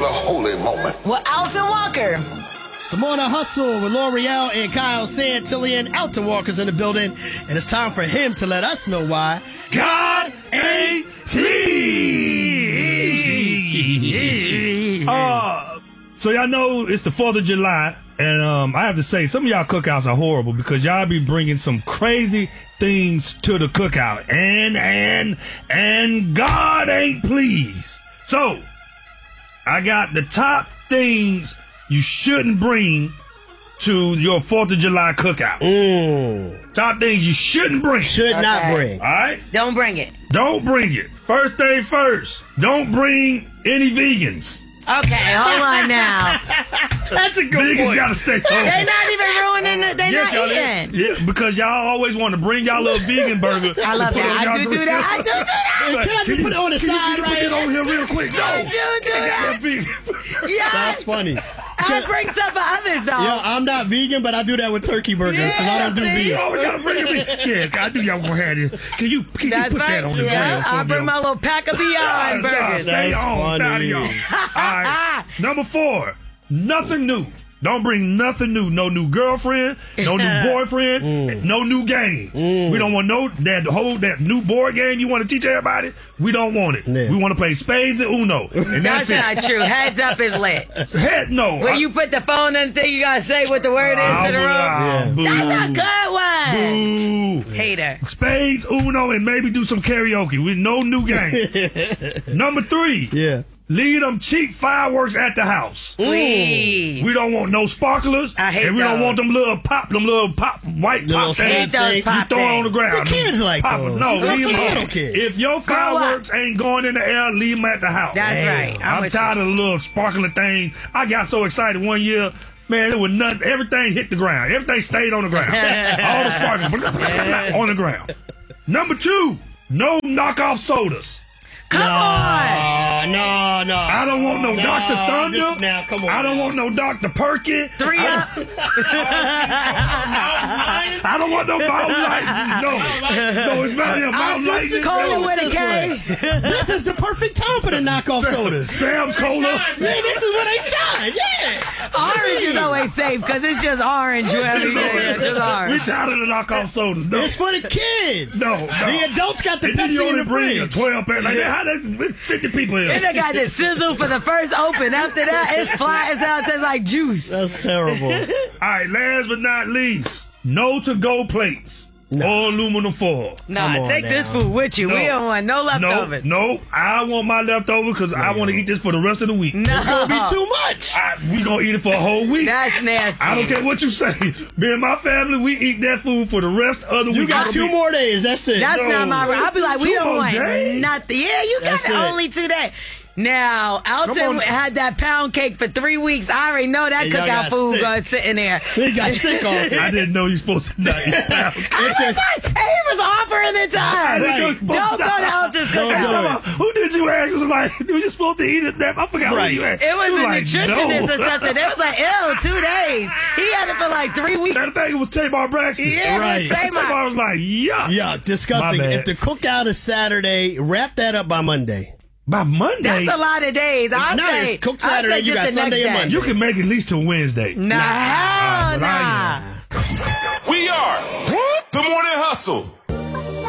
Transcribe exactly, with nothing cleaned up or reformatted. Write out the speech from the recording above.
the holy moment. With Alton Walker. It's the Morning Hustle with L'Oreal and Kyle Santillian. Alton Walker's in the building, and it's time for him to let us know why God ain't pleased. Uh, so y'all know it's the fourth of July, and um, I have to say, some of y'all cookouts are horrible because y'all be bringing some crazy things to the cookout, and, and, and God ain't pleased. So, I got the top things you shouldn't bring to your fourth of July cookout. Mm. Top things you shouldn't bring. Should Okay. not bring. All right? Don't bring it. Don't bring it. First thing first, don't bring any vegans. Okay, hold on now. That's a good Vegans point. gotta stay home. They're not even ruining it. They're Yes, not y'all eating. is. Yeah, because y'all always want to bring y'all little vegan burger. I love and put that. on I y'all do do grill. that. I do do that. Can I just put it on the can side you, can right you put it here? on here real quick? No. I do do that. Vegan. Yes. That's funny. I bring some for others, though. Yo, I'm not vegan, but I do that with turkey burgers because I don't do Yeah, see? You vegan. always gotta bring it. Yeah, I knew y'all gonna have this. Can you, can you That's put right. that on the Yeah, grill? I for bring me? my little pack of Beyond Nah, nah, burgers. stay That's on, funny. tired of y'all. All right. Number four, nothing new. Don't bring nothing new. No new girlfriend, no new boyfriend, Mm. no new games. We don't want no that whole that new board game you want to teach everybody. We don't want it. Yeah. We want to play spades and Uno, and that's, That's it. not true. Heads up is lit. Heck no. Where I- you put the phone in the thing, you gotta say what the word is Ah, to the room. ah, boo. That's a good one. Boo. Hater. Spades, Uno, and maybe do some karaoke with no new games. Number three. Yeah. Leave them cheap fireworks at the house. Please. We don't want no sparklers. I hate And we don't those. want them little pop, them little pop, white Little pop snake things. those You pop throw it on the things. ground. The kids like Pop 'em. those. No, That's leave for them little alone. kids. If your Grow up. fireworks ain't going in the air, leave them at the house. That's Damn. right. I'm, I'm with tired you. of the little sparkling thing. I got so excited one year. Man, it was nothing. Everything hit the ground. Everything stayed on the ground. All the sparkles on the ground. Number two, no knockoff sodas. Come on. No, no. I don't want no Nah, Doctor Thunder. this- now, come on, I don't man. want no Doctor Perkin. Three I up. don't, I don't want no Mountain Light. No. No, it's not here. Mountain Light. disagree Cola with with a this K. This is the perfect time for the knockoff sodas. Sam's Cola. Man, this is where they shine. Yeah. Orange is always safe because it's just orange. Wherever you go. Just We orange. tired of the knockoff sodas. No. It's for the kids. No, no. The adults got the And then you Pepsi in only the bring a fridge. twelve pack. Like, how that's fifty people And here. they got the sizzle for the first open. After that, it's flat as hell. It tastes like juice. That's terrible. All right, last but not least, no to-go plates or aluminum foil. Nah, Come on take this now. food with you. No. We don't want no No, leftovers. no, I want my leftover because I want to eat this for the rest of the week. No. It's gonna be too much. I, we gonna eat it for a whole week. That's nasty. I don't care what you say. Me and my family, we eat that food for the rest of the week. You got It'll two be- more days. That's it. That's No. not my. I'll be like, we Two don't more want days? nothing. Yeah, you got That's it. it. Only two days. Now, Alton Come on. had that pound cake for three weeks. I already know that And y'all cookout got food sick. going to sit in there. He got sick off it. I didn't know you supposed to not eat that. I was like, hey, he was offering it to us. I didn't know you Don't supposed go to to not- Alton's Don't do cookout. it. Who did you ask? It was like, were you supposed to eat it? That I forgot Right. who you asked. It was You a like, nutritionist no. or something. They was like, ew, two days. He had it for like three weeks. That thing was Tamar Braxton. Yeah, Right. Tamar. Tamar was like, yuck. Yeah, disgusting. My bad. If the cookout is Saturday, wrap that up by Monday. By Monday, That's a lot of days. I No, say, it's cooked I say Saturday, you just got the next Sunday and day. Monday. you can make at least till Wednesday. Nah, hell but I nah. am. We are the Morning Hustle.